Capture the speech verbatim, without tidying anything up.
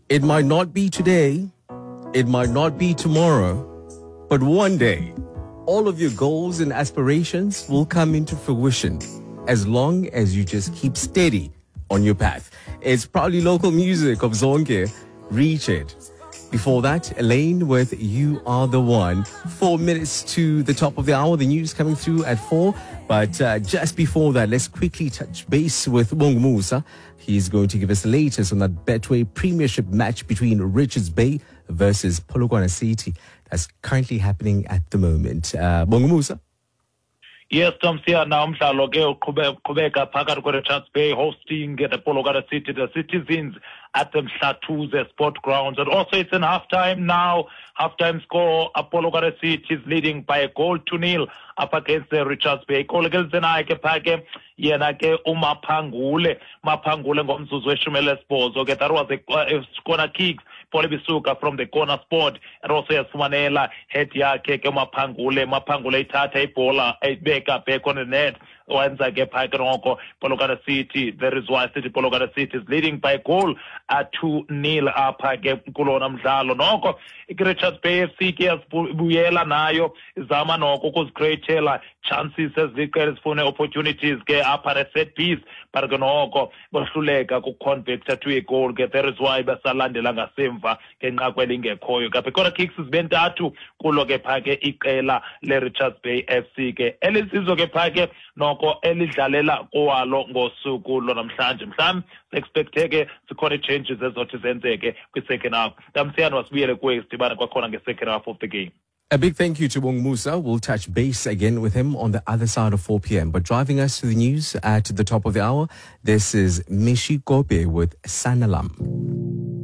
It might not be today, it might not be tomorrow, but one day, all of your goals and aspirations will come into fruition as long as you just keep steady on your path. It's proudly local music of Zonke. Reach it. Before that, Elaine with You Are the One. Four minutes to the top of the hour. The news coming through at four. But uh, just before that, let's quickly touch base with Bongi Musa. He's going to give us the latest on that Betway Premiership match between Richards Bay versus Polokwane City. That's currently happening at the moment. Uh, Bongi Musa. Yes, Tom Siana umdlalo ke uqhubeka phakathi kwe-Richards Bay hosting the Polokwane City, the citizens at the Mhlathuze Sport Grounds. And also it's in halftime now. Halftime score, Polokwane City is leading by a goal to nil up against the Richards Bay. Goal gelizena ke phake yena ke uMaphangule. Maphangule ngomzuzu weshumi lesibhozo. Okay, that was a, a corner kick. Polibisuka from the corner spot, and also yasifumanela head yakhe ke Maphangule. Maphangule ithatha ibhola ayibeka back on the net. Wenza ke phake noko Polokwane City. There is why City Polokwane City is leading by a goal at two nil apha ke kulona mdlalo. Noko iRichards Bay F C ke yasibuyela nayo izama noko ukuzicreatela chances eziqela zifune opportunities ke apha set piece, but ke noko bohluleka ku-convert to a goal ke. There is why basalandela ngasemva ngenxa kwelingekhoyo kaphe khona kicks zibentathu kulo ke phake iqela le-Richards Bay F C ke elisizwe ke phake noko elidlalela kowalo ngosuku lonamhlanje. Mhlawumbe expecteke sikhona changes ezothi zenzeke kwi-second half. Tamsiyana wasibuyele kuwe sidibana kwakhona nge-second half of the game. A big thank you to Bongi Musa. We'll touch base again with him on the other side of four p.m. But driving us to the news at the top of the hour, this is Mishi Kope with Sanalam.